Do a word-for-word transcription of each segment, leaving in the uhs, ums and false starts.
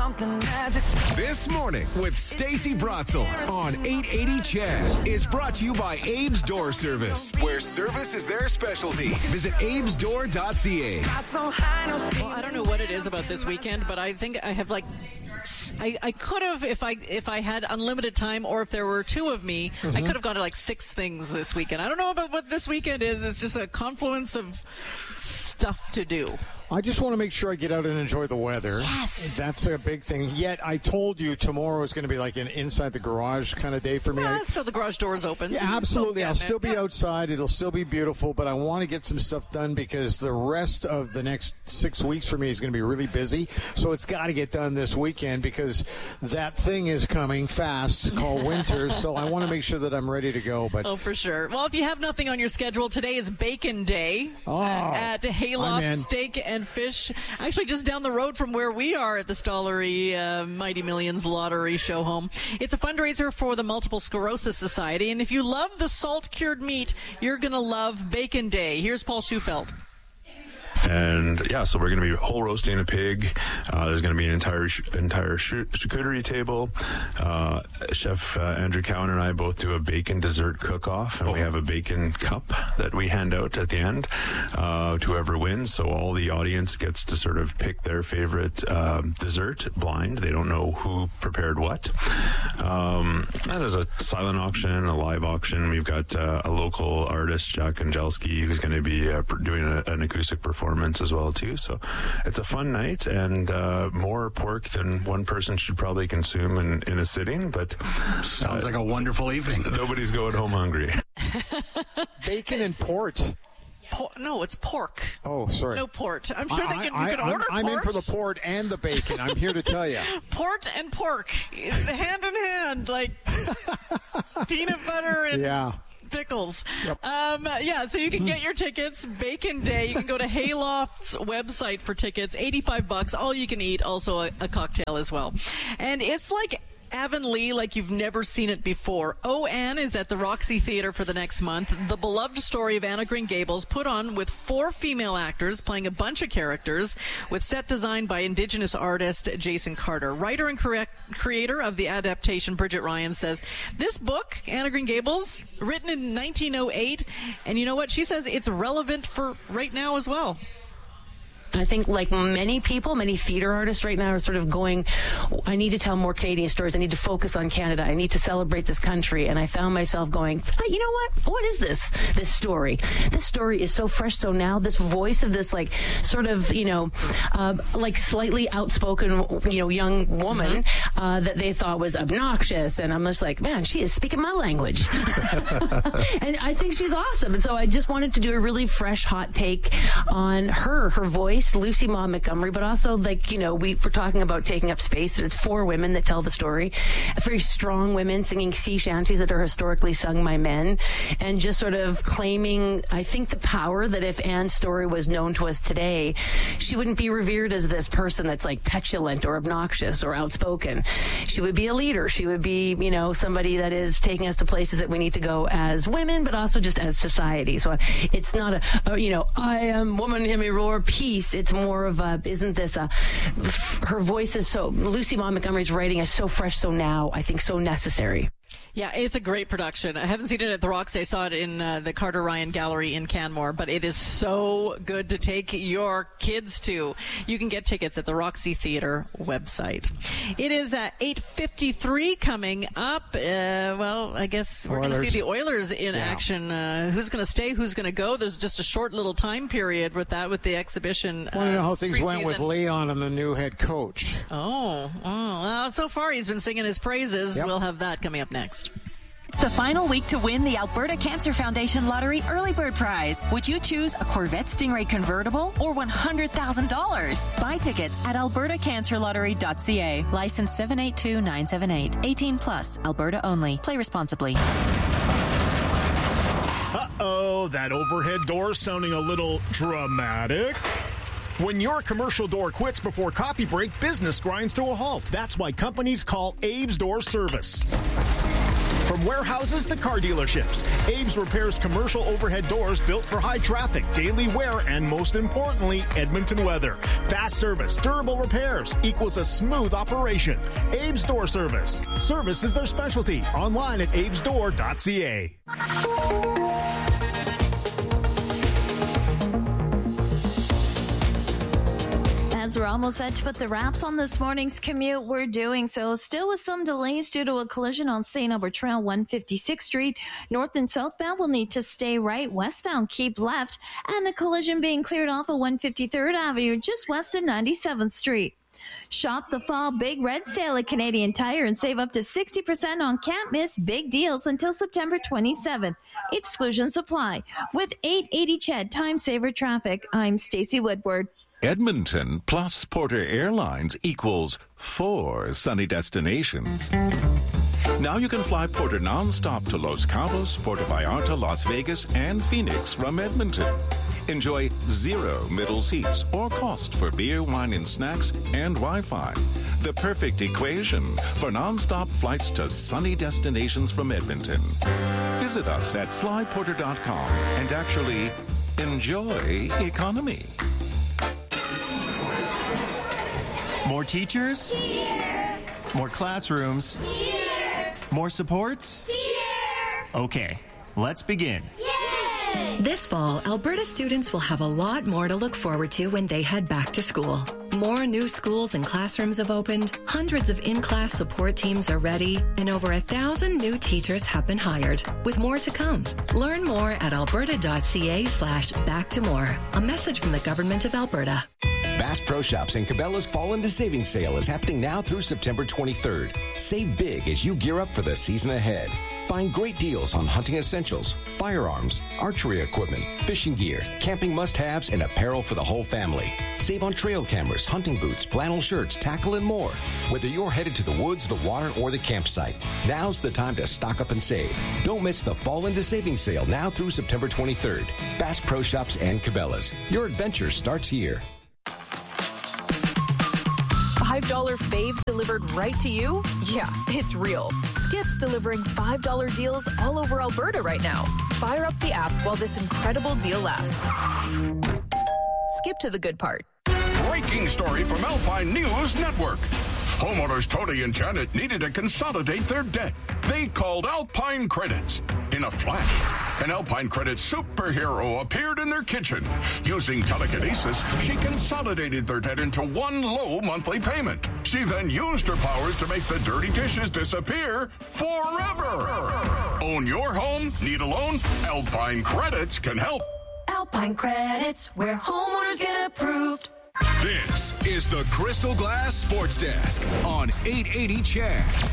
something magic. This Morning with Stacey Brotzel on eight eighty C H E D is brought to you by Abe's Door Service, where service is their specialty. Visit abes door dot c a. So high, no Well, I don't know what it is about this weekend, but I think I have like I, I could have if I if I had unlimited time, or if there were two of me, mm-hmm. I could have gone to like six things this weekend. I don't know about what this weekend is. It's just a confluence of stuff to do. I just want to make sure I get out and enjoy the weather. Yes. That's a big thing. Yet I told you tomorrow is going to be like an inside the garage kind of day for me. Yeah, so the garage door's open. Yeah, so absolutely. I'll still it. be yeah. outside. It'll still be beautiful, but I want to get some stuff done because the rest of the next six weeks for me is going to be really busy. So it's got to get done this weekend because that thing is coming fast called winter. So I want to make sure that I'm ready to go. But Oh, for sure. Well, if you have nothing on your schedule, today is Bacon Day oh, at Hayloft Steak and Fish. Actually, just down the road from where we are at the Stollery uh, Mighty Millions Lottery Show Home. It's a fundraiser for the Multiple Sclerosis Society. And if you love the salt-cured meat, you're going to love Bacon Day. Here's Paul Schufeld. And yeah, so we're going to be whole roasting a pig. Uh, there's going to be an entire sh- entire sh- charcuterie table. Uh, Chef uh, Andrew Cowan and I both do a bacon dessert cook-off, and we have a bacon cup that we hand out at the end uh, to whoever wins. So all the audience gets to sort of pick their favorite uh, dessert blind. They don't know who prepared what. Um, and there's a silent auction, a live auction. We've got uh, a local artist, Jack Angelski, who's going to be uh, doing a, an acoustic performance as well too. So it's a fun night, and uh, more pork than one person should probably consume in, in a sitting, but sounds uh, like a wonderful evening. Nobody's going home hungry. Bacon and port. Por- no, it's pork. Oh, sorry. No port. I'm sure I, they can, I, you can I'm, order I'm port. in for the port and the bacon. I'm here to tell you. Port and pork, hand in hand, like peanut butter and yeah. pickles. Yep. Um, yeah, so you can get your tickets. Bacon Day. You can go to Hayloft's website for tickets. eighty-five bucks. All you can eat. Also a, a cocktail as well. And it's like Avonlea like you've never seen it before. Oh, Anne is at the Roxy Theatre for the next month. The beloved story of Anne of Green Gables, put on with four female actors playing a bunch of characters, with set design by Indigenous artist Jason Carter. Writer and correct, creator of the adaptation, Bridget Ryan, says, this book, Anne of Green Gables, written in nineteen oh eight, and you know what? She says it's relevant for right now as well. I think like many people, many theater artists right now are sort of going, I need to tell more Canadian stories. I need to focus on Canada. I need to celebrate this country. And I found myself going, you know what? What is this, this story? This story is so fresh. So now this voice of this like sort of, you know, uh, like slightly outspoken, you know, young woman mm-hmm. uh, that they thought was obnoxious. And I'm just like, man, she is speaking my language. And I think she's awesome. And so I just wanted to do a really fresh, hot take on her, her voice. Lucy Maud Montgomery, but also like, you know, we were talking about taking up space, and it's four women that tell the story, very strong women singing sea shanties that are historically sung by men, and just sort of claiming, I think, the power that if Anne's story was known to us today, she wouldn't be revered as this person that's like petulant or obnoxious or outspoken. She would be a leader. She would be, you know, somebody that is taking us to places that we need to go as women, but also just as society. So it's not a, a you know, I am woman, hear me roar, peace. It's more of a, isn't this a, her voice is so, Lucy Maud Montgomery's writing is so fresh, so now, I think so necessary. Yeah, it's a great production. I haven't seen it at the Roxy. I saw it in uh, the Carter Ryan Gallery in Canmore, but it is so good to take your kids to. You can get tickets at the Roxy Theatre website. It is uh, eight fifty-three coming up. Uh, well, I guess we're going to see the Oilers in yeah. action. Uh, who's going to stay? Who's going to go? There's just a short little time period with that, with the exhibition. I want to know how things pre-season. went with Leon and the new head coach. Oh, oh well, so far he's been singing his praises. Yep. We'll have that coming up next. It's the final week to win the Alberta Cancer Foundation Lottery Early Bird Prize. Would you choose a Corvette Stingray convertible or one hundred thousand dollars? Buy tickets at alberta cancer lottery dot c a. License seven eight two nine seven eight. eighteen plus. Alberta only. Play responsibly. Uh-oh, that overhead door sounding a little dramatic. When your commercial door quits before coffee break, business grinds to a halt. That's why companies call Abe's Door Service. From warehouses to car dealerships, Abe's repairs commercial overhead doors built for high traffic, daily wear, and most importantly, Edmonton weather. Fast service, durable repairs equals a smooth operation. Abe's Door Service. Service is their specialty. Online at abes door dot c a. As we're almost set to put the wraps on this morning's commute, we're doing so still with some delays due to a collision on Saint Albert Trail, one fifty-sixth Street. North and southbound will need to stay right. Westbound, keep left. And a collision being cleared off of one fifty-third Avenue, just west of ninety-seventh Street. Shop the fall big red sale at Canadian Tire and save up to sixty percent on can't miss big deals until September twenty-seventh. Exclusions apply. With eight eighty C H E D Time Saver Traffic, I'm Stacey Woodward. Edmonton plus Porter Airlines equals four sunny destinations. Now you can fly Porter nonstop to Los Cabos, Puerto Vallarta, Las Vegas, and Phoenix from Edmonton. Enjoy zero middle seats or cost for beer, wine, and snacks and Wi-Fi. The perfect equation for nonstop flights to sunny destinations from Edmonton. Visit us at fly porter dot com and actually enjoy economy. More teachers? Here. More classrooms? Here. More supports? Here. Okay, let's begin. Yay! This fall, Alberta students will have a lot more to look forward to when they head back to school. More new schools and classrooms have opened, hundreds of in-class support teams are ready, and over a thousand new teachers have been hired, with more to come. Learn more at alberta dot c a slash back to more. A message from the Government of Alberta. Bass Pro Shops and Cabela's Fall into Savings Sale is happening now through September twenty-third. Save big as you gear up for the season ahead. Find great deals on hunting essentials, firearms, archery equipment, fishing gear, camping must-haves, and apparel for the whole family. Save on trail cameras, hunting boots, flannel shirts, tackle, and more. Whether you're headed to the woods, the water, or the campsite, now's the time to stock up and save. Don't miss the Fall into Savings Sale now through September twenty-third. Bass Pro Shops and Cabela's. Your adventure starts here. five dollar faves delivered right to you? Yeah, it's real. Skip's delivering five dollar deals all over Alberta right now. Fire up the app while this incredible deal lasts. Skip to the good part. Breaking story from Alpine News Network. Homeowners Tony and Janet needed to consolidate their debt. They called Alpine Credits. In a flash, an Alpine Credits superhero appeared in their kitchen. Using telekinesis, she consolidated their debt into one low monthly payment. She then used her powers to make the dirty dishes disappear forever. Own your home? Need a loan? Alpine Credits can help. Alpine Credits, where homeowners get approved. This is the Crystal Glass Sports Desk on eight eighty C H E D.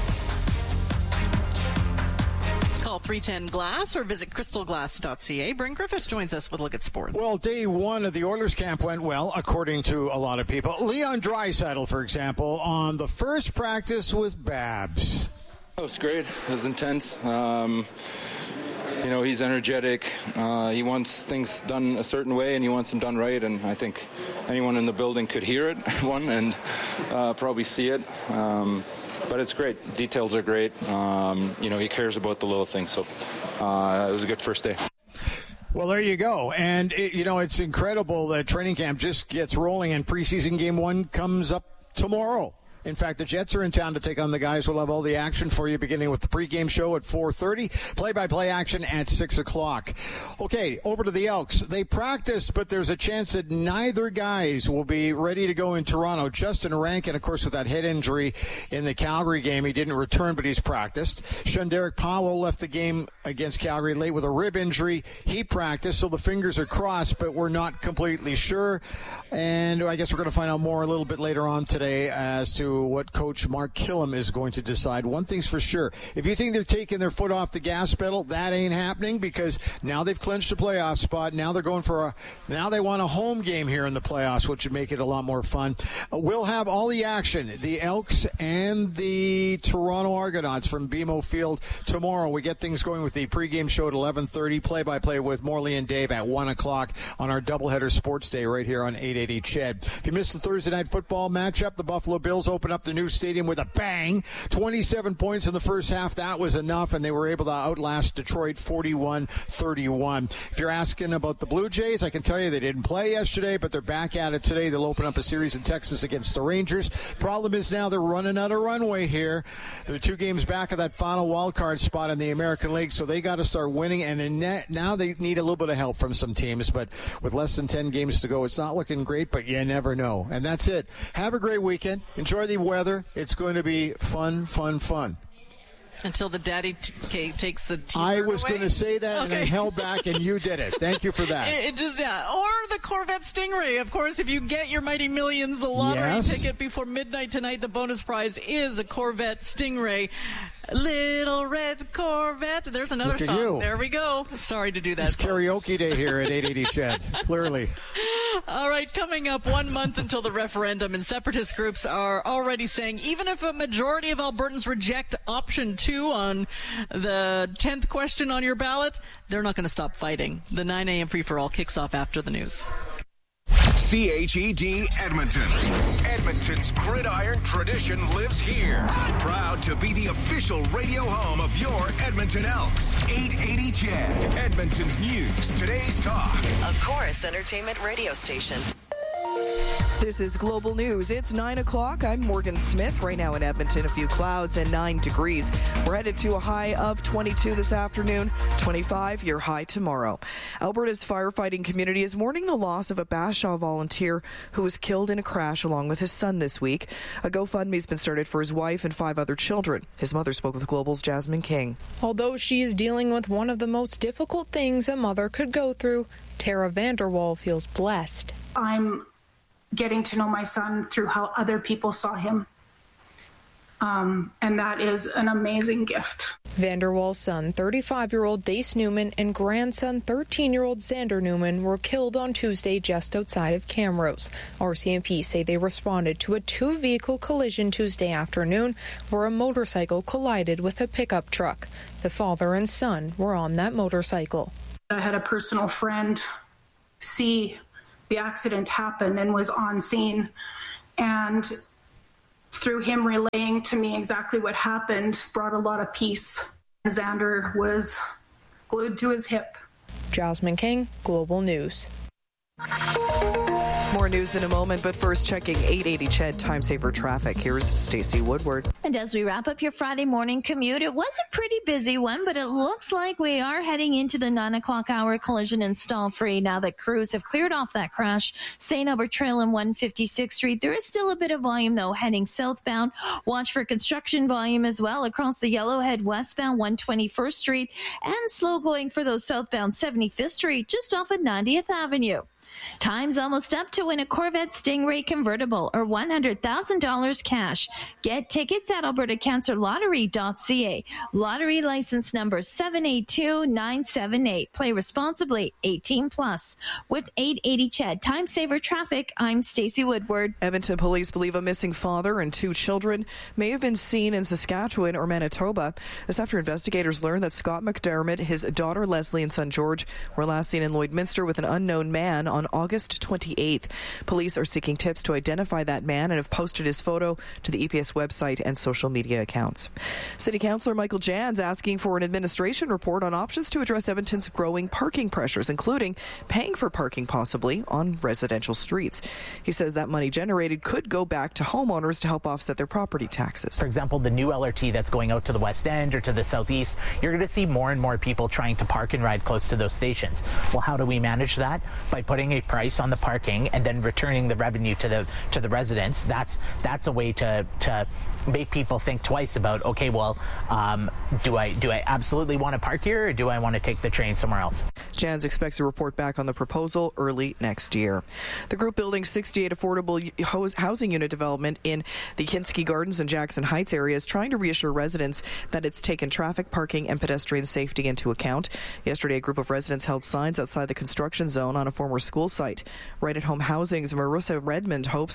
Call three ten glass or visit crystal glass dot c a. Bryn Griffiths joins us with a look at sports. Well, day one of the Oilers camp went well, according to a lot of people. Leon Draisaitl, for example, on the first practice with Babs. Oh, it was great. It was intense. Um, you know, he's energetic. Uh, he wants things done a certain way, and he wants them done right. And I think anyone in the building could hear it, one, and uh, probably see it. Um, But it's great. Details are great. Um, you know, he cares about the little things. So uh, it was a good first day. Well, there you go. And, it, you know, it's incredible that training camp just gets rolling and preseason game one comes up tomorrow. In fact, the Jets are in town to take on the guys. We'll have all the action for you, beginning with the pregame show at four thirty. Play-by-play action at six o'clock. Okay, over to the Elks. They practiced, but there's a chance that neither guys will be ready to go in Toronto. Justin Rankin, of course, with that head injury in the Calgary game, he didn't return, but he's practiced. Shunderic Powell left the game against Calgary late with a rib injury. He practiced, so the fingers are crossed, but we're not completely sure. And I guess we're going to find out more a little bit later on today as to what Coach Mark Killam is going to decide. One thing's for sure. If you think they're taking their foot off the gas pedal, that ain't happening, because now they've clinched a playoff spot. Now they're going for a, now they want a home game here in the playoffs, which would make it a lot more fun. Uh, we'll have all the action, the Elks and the Toronto Argonauts from B M O Field tomorrow. We get things going with the pregame show at eleven thirty, play-by-play with Morley and Dave at one o'clock on our doubleheader sports day right here on eight eighty C H E D. If you missed the Thursday night football matchup, the Buffalo Bills open open up the new stadium with a bang. twenty-seven points in the first half. That was enough, and they were able to outlast Detroit forty-one thirty-one. If you're asking about the Blue Jays, I can tell you they didn't play yesterday, but they're back at it today. They'll open up a series in Texas against the Rangers. Problem is now they're running out of runway here. They're two games back of that final wild card spot in the American League, so they got to start winning, and then now they need a little bit of help from some teams, but with less than ten games to go, it's not looking great, but you never know. And that's it. Have a great weekend. Enjoy the weather. It's going to be fun, fun, fun. Until the daddy t- takes the t-shirt I was away. going to say that, okay. and I held back, and you did it. Thank you for that. It, it just, yeah. Or the Corvette Stingray. Of course, if you get your Mighty Millions lottery Yes. ticket before midnight tonight, the bonus prize is a Corvette Stingray. Little red Corvette. There's another Look at song. you. There we go. Sorry to do that. It's karaoke day here at eight eighty Chad. Clearly. All right, coming up one month until the referendum, and separatist groups are already saying even if a majority of Albertans reject option two on the tenth question on your ballot, they're not going to stop fighting. The nine a.m. free-for-all kicks off after the news. C H E D Edmonton. Edmonton's gridiron tradition lives here. Proud to be the official radio home of your Edmonton Elks. eight eighty Chad, Edmonton's news, today's talk. A Chorus Entertainment radio station. This is Global News. It's nine o'clock. I'm Morgan Smith. Right now in Edmonton, a few clouds and nine degrees. We're headed to a high of twenty-two this afternoon, twenty-five your high tomorrow. Alberta's firefighting community is mourning the loss of a Bashaw volunteer who was killed in a crash along with his son this week. A GoFundMe's been started for his wife and five other children. His mother spoke with Global's Jasmine King. Although she is dealing with one of the most difficult things a mother could go through, Tara Vanderwall feels blessed. I'm getting to know my son through how other people saw him. Um, and that is an amazing gift. Vanderwall's son, thirty-five-year-old Dace Newman, and grandson, thirteen-year-old Xander Newman, were killed on Tuesday just outside of Camrose. R C M P say they responded to a two-vehicle collision Tuesday afternoon where a motorcycle collided with a pickup truck. The father and son were on that motorcycle. I had a personal friend see the accident happen and was on scene, and through him relaying to me exactly what happened brought a lot of peace. Xander was glued to his hip. Jasmine King, Global News. More news in a moment, but first checking eight eighty Ched Time Saver traffic. Here's Stacey Woodward. And as we wrap up your Friday morning commute, it was a pretty busy one, but it looks like we are heading into the nine o'clock hour collision and stall free now that crews have cleared off that crash. Saint Albert Trail and one fifty-sixth Street. There is still a bit of volume, though, heading southbound. Watch for construction volume as well across the Yellowhead westbound one twenty-first Street, and slow going for those southbound seventy-fifth Street just off of ninetieth Avenue. Time's almost up to win a Corvette Stingray convertible or one hundred thousand dollars cash. Get tickets at alberta cancer lottery dot c a. Lottery license number seven eight two nine seven eight. Play responsibly, eighteen plus. With eight eighty Ched Time Saver Traffic, I'm Stacey Woodward. Edmonton police believe a missing father and two children may have been seen in Saskatchewan or Manitoba. This after investigators learned that Scott McDermott, his daughter Leslie, and son George were last seen in Lloydminster with an unknown man on August twenty-eighth. Police are seeking tips to identify that man and have posted his photo to the E P S website and social media accounts. City Councillor Michael Jans asking for an administration report on options to address Edmonton's growing parking pressures, including paying for parking possibly on residential streets. He says that money generated could go back to homeowners to help offset their property taxes. For example, the new L R T that's going out to the West End or to the Southeast, you're going to see more and more people trying to park and ride close to those stations. Well, how do we manage that? By putting a price on the parking and then returning the revenue to the to the residents. That's that's a way to to make people think twice about, okay, well, um, do I do I absolutely want to park here, or do I want to take the train somewhere else? Jans expects a report back on the proposal early next year. The group building sixty-eight affordable housing unit development in the Kinski Gardens and Jackson Heights area is trying to reassure residents that it's taken traffic, parking, and pedestrian safety into account. Yesterday, a group of residents held signs outside the construction zone on a former school site. Right at Home Housing's Marissa Redmond hopes